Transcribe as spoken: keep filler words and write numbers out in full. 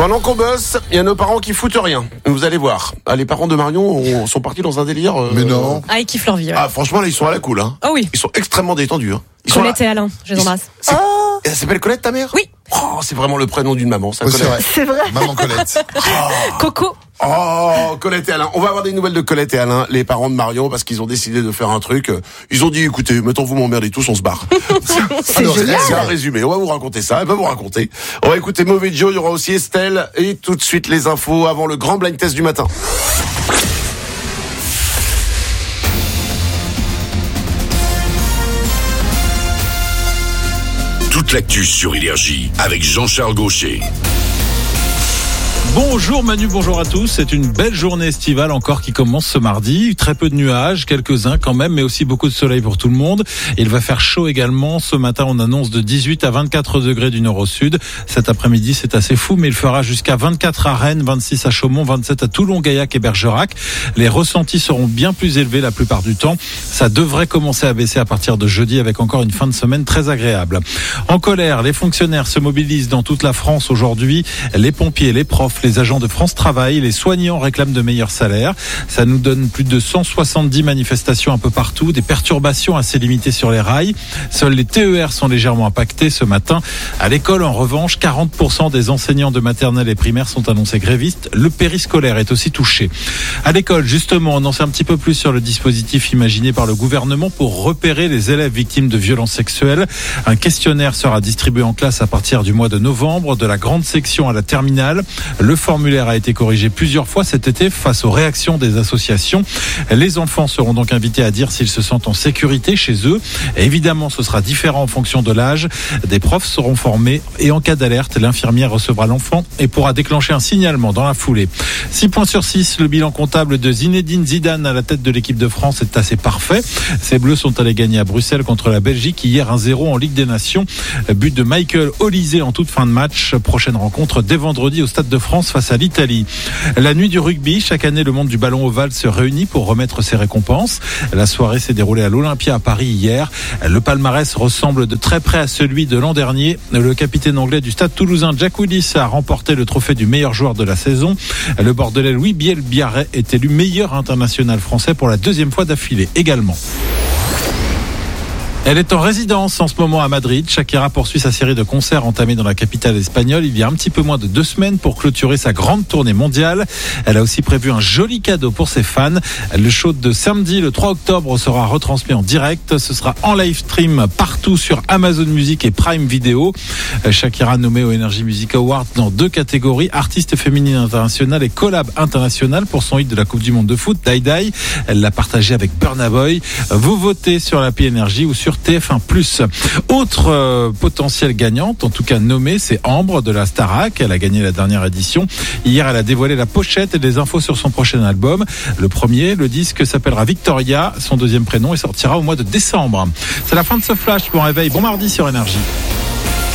Pendant qu'on bosse, il y a nos parents qui foutent rien. Vous allez voir. Ah, les parents de Marion ont- sont partis dans un délire. euh, Mais non. Ah, ils kiffent leur vie. Ouais. Ah, franchement, là, ils sont à la cool. Hein. Oh oui. Ils sont extrêmement détendus. Hein. Ils sont là. Colette et Alain, je les embrasse. C'est- Elle s'appelle Colette, ta mère? Oui. Oh, c'est vraiment le prénom d'une maman, ça, Oui, c'est Colette. vrai. C'est vrai. Maman Colette. Coco. Oh, Colette et Alain. On va avoir des nouvelles de Colette et Alain, les parents de Marion, parce qu'ils ont décidé de faire un truc. Ils ont dit, écoutez, mettons vous m'emmerdez tous, on se barre. C'est génial. C'est un résumé. On va vous raconter ça. Elle va vous raconter. On va écouter Mauvais Joe. Il y aura aussi Estelle. Et tout de suite, les infos avant le grand blind test du matin. Toute l'actu sur Énergie avec Jean-Charles Gaucher. Bonjour Manu, bonjour à tous. C'est une belle journée estivale encore qui commence ce mardi. Très peu de nuages, quelques-uns quand même, mais aussi beaucoup de soleil pour tout le monde. Il va faire chaud également. Ce matin, on annonce de dix-huit à vingt-quatre degrés du nord au sud. Cet après-midi, c'est assez fou, mais il fera jusqu'à vingt-quatre à Rennes, vingt-six à Chaumont, vingt-sept à Toulon, Gaillac et Bergerac. Les ressentis seront bien plus élevés la plupart du temps. Ça devrait commencer à baisser à partir de jeudi avec encore une fin de semaine très agréable. En colère, les fonctionnaires se mobilisent dans toute la France aujourd'hui. Les pompiers, les profs, les agents de France Travail, les soignants réclament de meilleurs salaires. Ça nous donne plus de cent soixante-dix manifestations un peu partout, des perturbations assez limitées sur les rails. Seuls les T E R sont légèrement impactés ce matin. À l'école, en revanche, quarante pour cent des enseignants de maternelle et primaire sont annoncés grévistes. Le périscolaire est aussi touché. À l'école, justement, on en sait un petit peu plus sur le dispositif imaginé par le gouvernement pour repérer les élèves victimes de violences sexuelles. Un questionnaire sera distribué en classe à partir du mois de novembre, de la grande section à la terminale. Le formulaire a été corrigé plusieurs fois cet été face aux réactions des associations. Les enfants seront donc invités à dire s'ils se sentent en sécurité chez eux. Et évidemment, ce sera différent en fonction de l'âge. Des profs seront formés et en cas d'alerte, l'infirmière recevra l'enfant et pourra déclencher un signalement dans la foulée. six points sur six, le bilan comptable de Zinedine Zidane à la tête de l'équipe de France est assez parfait. Ces Bleus sont allés gagner à Bruxelles contre la Belgique hier un zéro en Ligue des Nations. But de Michael Olise en toute fin de match. Prochaine rencontre dès vendredi au Stade de France face à l'Italie. La nuit du rugby, chaque année le monde du ballon ovale se réunit pour remettre ses récompenses. La soirée s'est déroulée à l'Olympia à Paris hier. Le palmarès ressemble de très près à celui de l'an dernier. Le capitaine anglais du Stade toulousain Jack Willis a remporté le trophée du meilleur joueur de la saison. Le Bordelais Louis Biel-Biarret est élu meilleur international français pour la deuxième fois d'affilée également. Elle est en résidence en ce moment à Madrid. Shakira poursuit sa série de concerts entamée dans la capitale espagnole il y a un petit peu moins de deux semaines pour clôturer sa grande tournée mondiale. Elle a aussi prévu un joli cadeau pour ses fans. Le show de samedi, le trois octobre, sera retransmis en direct. Ce sera en live stream partout sur Amazon Music et Prime Video. Shakira nommée au Energy Music Awards dans deux catégories, artiste féminine internationale et collab international pour son hit de la Coupe du Monde de foot, Die Die. Elle l'a partagé avec Burna Boy. Vous votez sur l'appli Énergie ou sur T F un plus. Autre euh, potentielle gagnante, en tout cas nommée, c'est Ambre de la Starac. Elle a gagné la dernière édition. Hier, elle a dévoilé la pochette et des infos sur son prochain album. Le premier, le disque s'appellera Victoria. Son deuxième prénom et sortira au mois de décembre. C'est la fin de ce flash. Bon réveil, bon mardi sur Énergie.